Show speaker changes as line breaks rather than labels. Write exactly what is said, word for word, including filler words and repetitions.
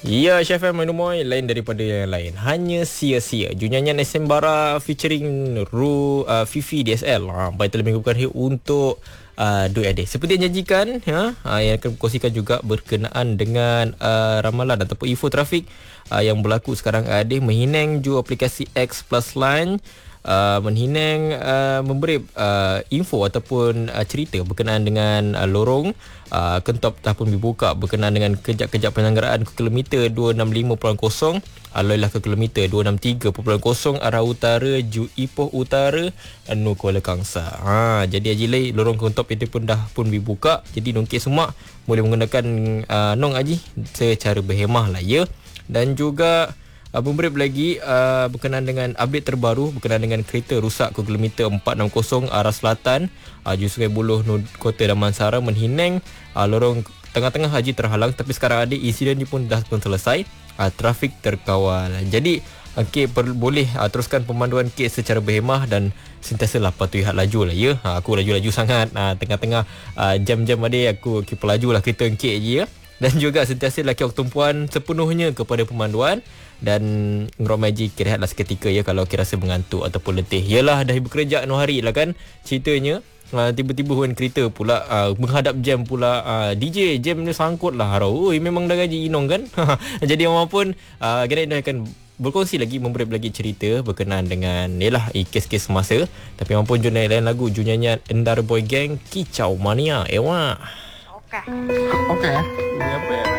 Ya, Chef M Menumoy lain daripada yang lain. Hanya sia-sia. Junyanyan Esembara featuring Ru uh, Fifi D S L. Ha, baik telah minggukan hari untuk uh, Doi Adik. Seperti yang janjikan, ya, uh, yang akan kongsikan juga berkenaan dengan uh, ramalan ataupun info trafik uh, yang berlaku sekarang adik menghinang ju aplikasi X Plus Line. Uh, menghinang uh, memberi uh, info ataupun uh, cerita berkenaan dengan uh, lorong uh, Kentop tahun dibuka berkenaan dengan kejap-kejap penyelenggaraan ke kilometer dua enam lima titik kosong alailah ke kilometer dua enam tiga titik kosong arah utara Ju Ipoh Utara Nur Kuala Kangsar. Ha, jadi Haji lorong Kentop itu pun dah pun dibuka. Jadi Nongkit semua boleh menggunakan uh, Nong Haji secara berhemah lah ya. Dan juga Uh, memberi lagi uh, berkenaan dengan update terbaru berkenaan dengan kereta rusak ke kilometer empat enam kosong arah selatan uh, Ju Sungai Buloh Kota Damansara menghinang uh, lorong tengah-tengah Haji terhalang, tapi sekarang ada insiden ni pun dah pun selesai, uh, trafik terkawal. Jadi okay, per, boleh uh, teruskan pemanduan kes secara berhemah dan sentiasalah patuhi had laju lah ya. Uh, aku laju-laju sangat uh, tengah-tengah uh, jam-jam ada aku okay, pelaju lah kereta engkit je ya. Dan juga sentiasa laki waktu tumpuan sepenuhnya kepada pemanduan dan ngeromai ji kira-kira seketika ya kalau kira rasa mengantuk ataupun letih. Yalah dah bekerja anu hari lah kan ceritanya. Uh, tiba-tiba huan kereta pula uh, menghadap jam pula uh, D J jam ni sangkut lah harau. Oi memang dah gaji inong kan. Jadi apapun uh, kita akan berkongsi lagi, memberi lagi cerita berkenaan dengan yalah kes-kes semasa. Tapi apapun jurnal lain lagu Junyanyan Endar Boy Gang Kicau Mania. Ewa.
Okey. Okey. Ini apa ya?